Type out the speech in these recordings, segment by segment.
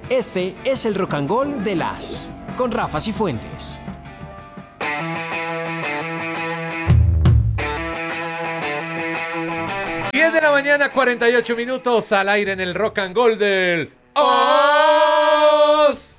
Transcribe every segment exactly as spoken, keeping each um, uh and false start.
Este es el Rock and Roll de las con Rafa Cifuentes. diez de la mañana, cuarenta y ocho minutos al aire en el Rock and Roll del Os.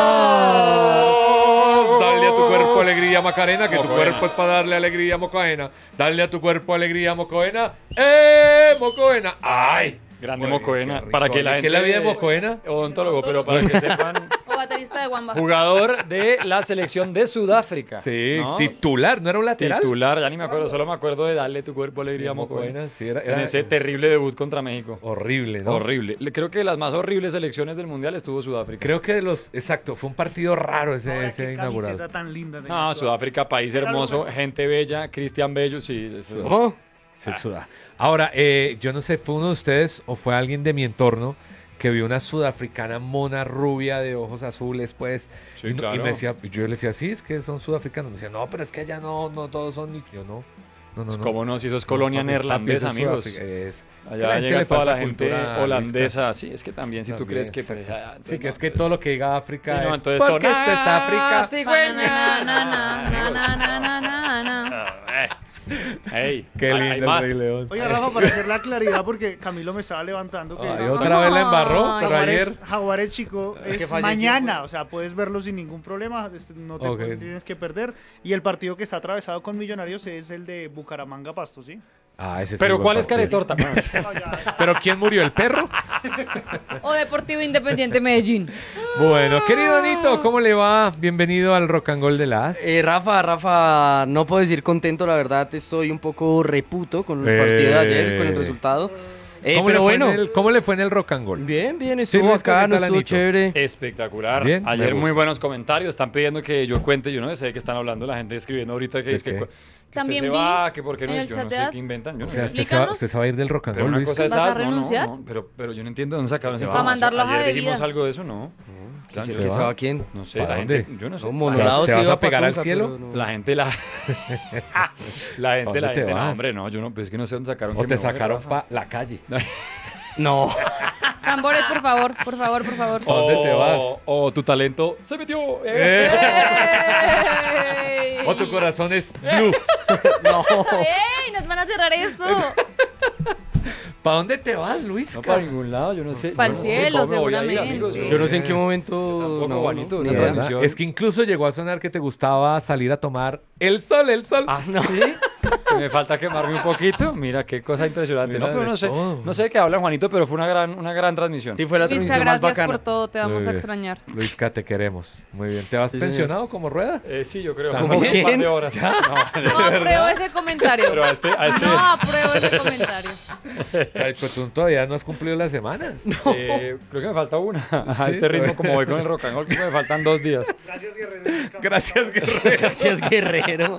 Os. Dale a tu cuerpo alegría, Macarena, que tu cuerpo es para darle alegría, Mocoena. Dale a tu cuerpo alegría, Mocoena. ¡Eh, Mocoena! ¡Ay! Grande Muy Mocoena. bien, Para que la ¿Qué gente... es la vida de Mocoena? Odontólogo, pero para que sepan... O baterista de Wamba. Jugador de la selección de Sudáfrica. Sí, ¿no? titular, ¿no era un lateral? Titular, ya ni me acuerdo, solo me acuerdo de Darle tu cuerpo alegría, Mocoena, Mocoena. sí, era, En era ese terrible debut contra México. horrible, ¿no? Horrible. Le- Creo que de las más horribles selecciones del Mundial estuvo Sudáfrica. Creo que de los, exacto, fue un partido raro ese, Ahora, ese qué inaugural. camiseta tan linda. tenía No, Sudáfrica, país Era lo hermoso, mejor. gente bella, Cristian Bello, sí. Eso es- Oh, se suda. Ahora, eh, yo no sé, ¿fue uno de ustedes o fue alguien de mi entorno que vio una sudafricana mona rubia de ojos azules, pues? Sí, y, no- claro. y me decía, yo le decía, sí, es que son sudafricanos. Me decía, no, pero es que allá no, no todos son ni yo, no. No, no, no. ¿Cómo no? Si eso es colonia No, papi, neerlandesa, papi, eso es amigos. Sudáfrica, es- es que Allá la gente llega le toda falta la gente cultura, holandesa. Sí, es que también, si tú También, crees que... Pues, exacto. ah, Sí, que no, es que pues- todo lo que diga África Sí, no, es entonces porque todo- esto es África. Sí, Na, na, na, na, na, na, na, na, na. Ah, eh. Ey, Qué hay- lindo hay el más. Rey León. Oiga, Rafa, para hacer la claridad, porque Camilo me estaba levantando que Ay, otra vez la embarró, pero Jaguares, ayer... Jaguares Chico que es falleció, mañana, fue. o sea, puedes verlo sin ningún problema, este, no te Ok. puedes- tienes que perder. Y el partido que está atravesado con Millonarios es el de Bucaramanga Pasto, ¿sí? Ah, ese sí Pero buen ¿cuál es partido. caretorta? No, ya- ¿Pero quién murió? ¿El perro? O Deportivo Independiente Medellín. Bueno, querido Anito, ¿cómo le va? Bienvenido al Rock and Roll de las. Eh, Rafa, Rafa, no puedo decir contento, la verdad estoy un poco reputo con el Eh. partido de ayer, con el resultado. Eh, ¿Cómo, pero le fue bueno, en el, ¿Cómo le fue en el Rock and Roll? bien, bien, Sí, estuvo Luis, ¿qué bacano, tal, estuvo Anito? chévere. Espectacular. Bien, me Ayer muy gusta. buenos comentarios. Están pidiendo que yo cuente. Yo no sé de qué están hablando. La gente escribiendo ahorita que ¿De es que, qué? cu- que usted También se vi va, que por qué no en es. el Yo chat no de sé As. qué inventan. Yo O no sea, sé. usted se, va, Explícanos. usted se va a ir del Rock and Pero Roll, una Luis. cosa es ¿Vas a as, no, no, renunciar? no, pero, pero yo no entiendo dónde sacaron esa Para información. mandar la hoja Ayer de dijimos vida. algo de eso, ¿no. ¿Que se se va? va a quién? No sé, ¿Para la dónde? gente, yo no sé. No, La Monolado ¿Te sí vas iba a pegar pa' al Tunja, cielo? pero no. La gente, la, la gente, dónde la te gente, no, vas? hombre, no, yo no, pues es que no sé dónde sacaron. O que te me voy, sacaron Rafa. para la calle. No. Tambores, por favor, por favor, por favor. ¿A dónde te vas? O, o tu talento se metió. Eh. ¡Ey! O tu corazón es blue. No. ¡Ey! ¡Nos van a cerrar esto! ¿Para dónde te vas, Luis? No para ningún lado, yo no sé. Pa'l yo no sé cielo, cómo me voy a ir, seguramente. amigos, Yo no sé en qué momento. Tampoco, no, Juanito, no, una ni idea. transmisión. Es que incluso llegó a sonar que te gustaba salir a tomar el sol, el sol. ¿Ah, sí? Que me falta quemarme un poquito. Mira, qué cosa impresionante. Mira, no, pero de no sé, todo. no sé de qué habla Juanito, pero fue una gran, una gran transmisión. Sí, fue la Luisca, transmisión más gracias bacana. por todo, te vamos Muy a bien. extrañar. Luisca, te queremos. Muy bien. ¿Te vas Sí, señor. pensionado como rueda? Eh, sí, yo creo. ¿Cómo Un par quién? de horas. No, No apruebo ese comentario. pero a este, a este No apruebo ese comentario. Ay, pues tú todavía no has cumplido las semanas. eh, creo que me falta una. A Sí, este ritmo, todavía. como voy con el rock and roll, creo que me faltan dos días. Gracias, Guerrero. Gracias, Guerrero. Gracias, Guerrero.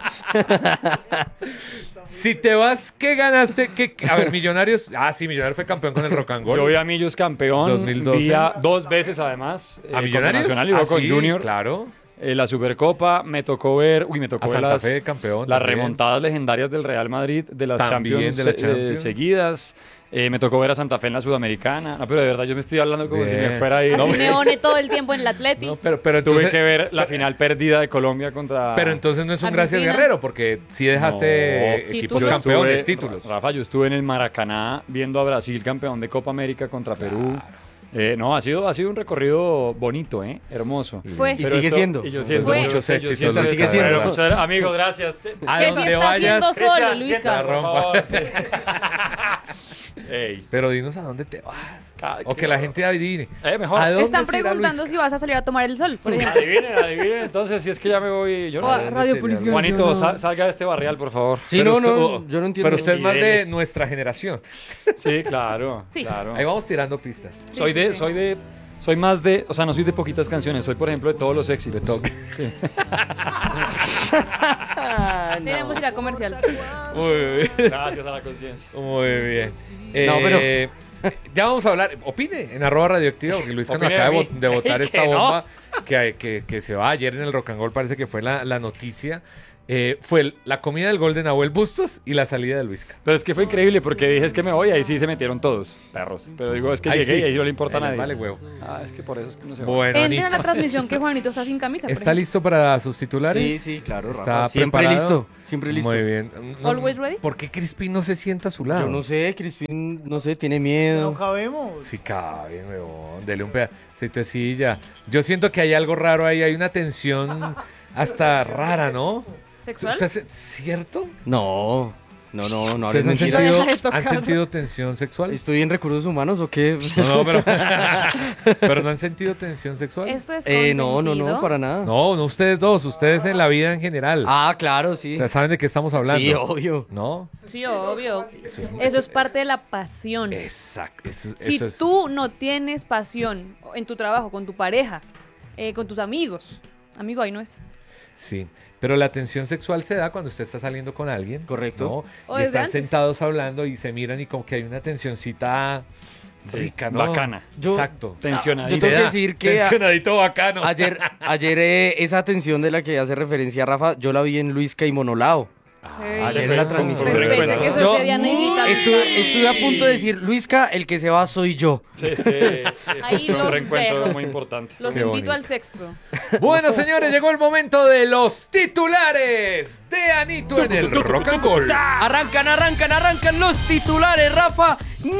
Si te vas, ¿qué ganaste? ¿Qué, a ver, Millonarios. Ah, sí, Millonarios fue campeón con el Rock and Roll. Yo vi a Millos campeón. dos mil doce. Vi a dos veces, además. ¿A eh, Millonarios? Con Nacional y luego Ah, con sí, Junior. Claro. Eh, la Supercopa, me tocó ver, uy, me tocó A ver Santa las, Fe, campeón. las también. remontadas legendarias del Real Madrid, de las También Champions, de la eh, Champions. seguidas. Eh, me tocó ver a Santa Fe en la Sudamericana. No, pero de verdad yo me estoy hablando como si Bien. me fuera a ir. Así No, me one todo el tiempo en el Atleti. No, pero, pero tuve entonces, que ver la final perdida de Colombia contra... pero entonces no es un gracias Argentina. Guerrero, porque sí dejaste No. equipos Títulos. Yo campeones, estuve- títulos. Rafa, yo estuve en el Maracaná viendo a Brasil campeón de Copa América contra Perú. Eh, no, ha sido, ha sido un recorrido bonito, ¿eh? Hermoso. Fue. Y Pero sigue esto- siendo. Y yo siento, Fue. yo Muchos sé- yo éxitos, siento- Luisca, sigue de siendo. verdad. Muchas gracias. Amigo, gracias. A Que sí donde está vayas, haciendo solo, Cristian, Luisca. siéntate, por rompa. favor. Ey. pero dinos a dónde te vas. Ah, O qué que la horror. gente adivine. Eh, mejor. ¿A dónde Están se irá preguntando Luisca? si vas a salir a tomar el sol, por ejemplo. Adivinen, adivinen. Entonces, si es que ya me voy. Yo no O sé. a Radio sería Policía. Juanito, no. sal- salga de este barrial, por favor. Sí, Pero no, usted- no, oh, yo no entiendo. Pero usted es más Y de dele. nuestra generación. Sí, claro. Sí. claro. Ahí vamos tirando pistas. Soy de, soy de, soy más de, o sea, no soy de poquitas canciones, soy por ejemplo de todos los éxitos. De toque. Sí. Ah, no. Tenemos ir a comercial. Muy bien. Gracias a la conciencia. Muy bien. No, Eh, Ya vamos a hablar. Opine en arroba radioactiva, porque Luis Cano Opine acaba de de, mí. vo- de votar Que esta no. bomba que, que, que se va ayer en el Rock and Roll. Parece que fue la, la noticia. eh, fue el- la comida del gol de Nahuel Bustos y la salida de Luisca. Pero es que fue increíble porque dije es que me voy, ahí sí se metieron todos, perros. Pero digo, es que Ahí llegué sí. y ahí no le importa a Ahí les nadie. vale huevo. Ah, es que por eso es que no se va. Bueno, Entren a Anito, la transmisión que Juanito está sin camisa. por ¿está ejemplo. listo para sus titulares? Sí, sí, claro, ¿Está Rafa. Siempre preparado? listo, siempre listo. Muy bien. No- Always ready. ¿Por qué Crispin no se sienta a su lado? Yo no sé, Crispin, no sé, tiene No miedo. cabemos. Sí, cabe, huevón. Dele un pedacito de silla. Yo siento que hay algo raro ahí, hay una tensión hasta rara, ¿no? ¿Sexual? ¿Usted se- ¿Cierto? No, no, no, no ¿Ustedes hables han mentira. sentido, Deja de tocar. han sentido tensión sexual? ¿Estoy en recursos humanos o qué? No, no, pero, pero ¿no han sentido tensión sexual? Esto es Eh, no, no, no, consentido. para nada. No, no ustedes dos, ustedes en la vida en general. Ah, claro, O sí. sea, ¿saben de qué estamos hablando? Sí, obvio. ¿No? Sí, obvio. Eso es- Eso es parte de la pasión. Exacto. Eso, Si eso es- tú no tienes pasión en tu trabajo, con tu pareja, eh, con tus amigos, amigo, ahí no es. Sí, pero la tensión sexual se da cuando usted está saliendo con alguien. Correcto. ¿no? O Y desde están antes. sentados hablando y se miran y como que hay una tensioncita Sí, rica, ¿no? bacana. Yo- Exacto. Tensionadito. Yo tengo Se que da. decir que a- Tensionadito bacano. Ayer, ayer eh, esa atención de la que hace referencia Rafa, yo la vi en Luisca y Monolao. Ey, ayer fue en la un- transmisión. un Respete reencuentro. que eso Yo es de Diana y Gita. estuve, estuve a punto de decir, Luisca, el que se va soy yo. Sí, es que eh, Ahí fue un los reencuentro dejo. muy importante. Los Qué invito bonito. al sexto. Bueno, señores, llegó el momento de los titulares de Anito en el Rock and Roll. Arrancan, arrancan, arrancan los titulares, Rafa.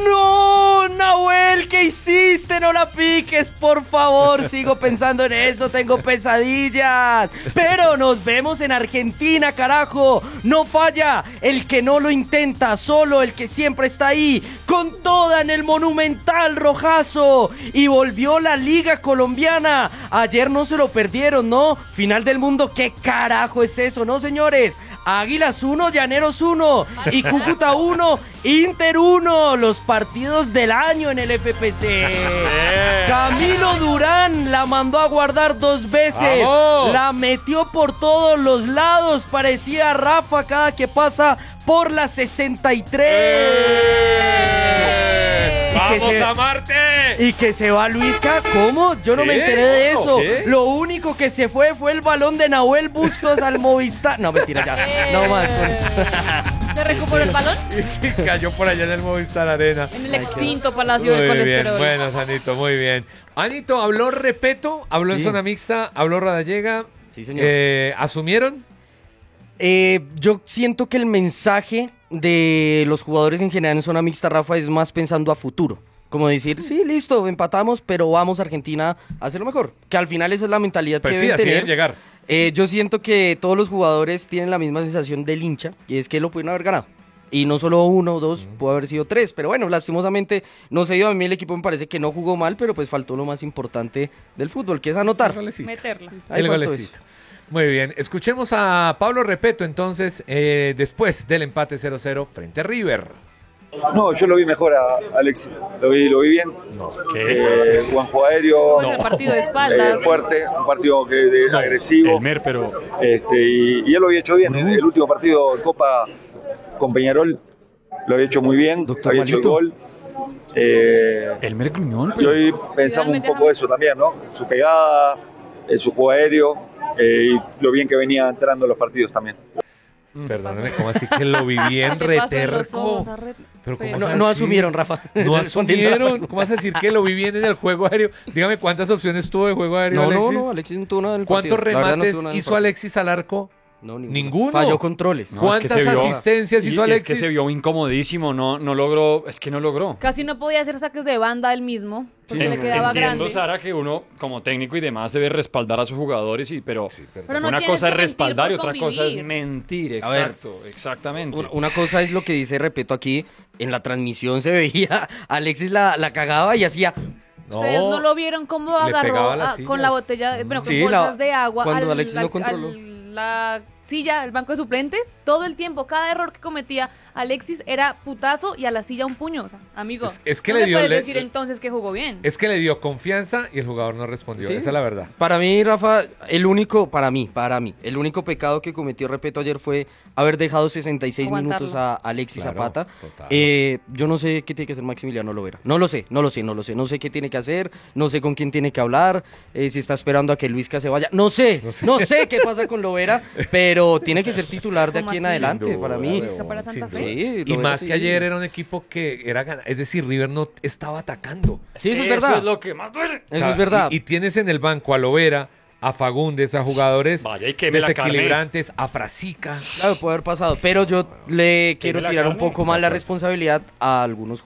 No, Nahuel, ¿qué hiciste? No la piques, por favor. Sigo pensando en eso, tengo pesadillas. Pero nos vemos en Argentina, carajo. No falla el que no lo intenta, solo el que siempre está ahí, con toda en el Monumental Rojazo. Y volvió la Liga Colombiana. Ayer no se lo perdieron, ¿no? Final del mundo, ¿qué carajo es eso, no, señores? Águilas uno, Llaneros uno y Cúcuta uno, Inter uno, los partidos del año en el F P C. Camilo Durán la mandó a guardar dos veces, ¡Vamos! la metió por todos los lados, parecía Rafa cada que pasa por la sesenta y tres. Y que ¡Vamos se- a Marte! Y que se va Luisca, ¿cómo? Yo no me ¿Qué? enteré de eso. ¿Qué? Lo único que se fue fue el balón de Nahuel Bustos al Movistar. No, mentira, ya. No más. ¿Se recuperó el balón? Y sí, cayó por allá en el Movistar Arena. En el extinto Palacio del Muy bien, Colesterol. bueno, Anito, muy bien. Anito, habló Repeto, habló en Sí. zona mixta, habló Radallega. Sí, señor. Eh, ¿Asumieron? Eh, yo siento que el mensaje de los jugadores en general en zona mixta, Rafa, es más pensando a futuro. Como decir, sí, listo, empatamos, pero vamos a Argentina a hacerlo mejor. Que al final esa es la mentalidad Pues que sí, deben así tener. deben llegar. Eh, yo siento que todos los jugadores tienen la misma sensación del hincha, y es que lo pudieron haber ganado. Y no solo uno o dos, pudo haber sido tres. Pero bueno, lastimosamente no se dio. A mí el equipo me parece que no jugó mal, pero pues faltó lo más importante del fútbol, que es anotar. El golecito. Meterla. Ahí El faltó golecito. Muy bien, escuchemos a Pablo Repeto entonces, eh, después del empate cero cero frente a River. No, yo lo vi mejor a Alex, lo vi, lo vi bien. Eh, buen juego aéreo, Bueno, el partido de eh, espaldas. fuerte, un partido que, de- agresivo. El Mer, pero Este, y, y él lo había hecho bien. El, el último partido de Copa con Peñarol lo había hecho muy bien, Doctor había hecho el Malito. gol. Eh, el Mer Gruñón, y pero hoy pensamos un poco eso también, ¿no? Su pegada, eh, su juego aéreo eh, y lo bien que venía entrando en los partidos también. Perdóname, ¿cómo así que lo vi bien ¿Qué te pasó en los reterco? ojos, arre- Pero ¿cómo Pero- No, vas a no decir? asumieron, Rafa. No Respondiendo a la asumieron. pregunta. ¿Cómo vas a decir que lo vi bien en el juego aéreo? Dígame cuántas opciones tuvo de juego aéreo, No, no, Alexis. no, Alexis no tuvo nada en el ¿Cuántos partido. La verdad, no remates tuvo nada en el hizo partido. Alexis al arco? No, ninguno. Ninguno. Falló controles. No, es que ¿Cuántas se vio- asistencias y- hizo y Alexis? Es que se vio incomodísimo, no, no logró, es que no logró. Casi no podía hacer saques de banda él mismo, porque En- le quedaba Entiendo, grande. Sara, que uno como técnico y demás debe respaldar a sus jugadores, y, pero, Pero no una tienes cosa es que mentir respaldar y por otra cosa es convivir. mentir. A ver. Exacto, exactamente. Una- Una cosa es lo que dice, repito aquí, en la transmisión se veía, Alexis la, la cagaba y hacía... Ustedes no lo vieron cómo le agarró pegaba a las ah, con sillas. la botella, de- bueno, con Sí, bolsas la- de agua cuando al- Alexis al- lo controló. al- la silla, el banco de suplentes, todo el tiempo, cada error que cometía, Alexis era putazo y a la silla un puño. O sea, amigo, Es- es que no le me dio- puedes le- decir le- entonces que jugó bien. Es que le dio confianza y el jugador no respondió. Sí. Esa es la verdad. Para mí, Rafa, el único, para mí, para mí, el único pecado que cometió Repeto ayer fue haber dejado sesenta y seis Aguantarlo. minutos a Alexis Claro, Zapata. total. Eh, yo no sé qué tiene que hacer Maximiliano Lovera. No lo sé, no lo sé, no lo sé. No sé qué tiene que hacer, no sé con quién tiene que hablar, eh, si está esperando a que Luisca se vaya. No sé, no sé, qué pasa con Lovera, pero tiene que ser titular de ¿Cómo aquí en así? adelante, Sin duda, para mí. Luisca para sin Santa duda. Fe. Sí, Y Lovera más sí. que ayer era un equipo que era ganar. Es decir, River no estaba atacando. Sí, eso es verdad. es lo que más duele. O Eso sea, es verdad. Y, y tienes en el banco a Lovera, a Fagundes, a jugadores Vaya y queme la desequilibrantes, a Frasica. Claro, puede haber pasado, pero yo le quiero la tirar un carne. poco más la responsabilidad a algunos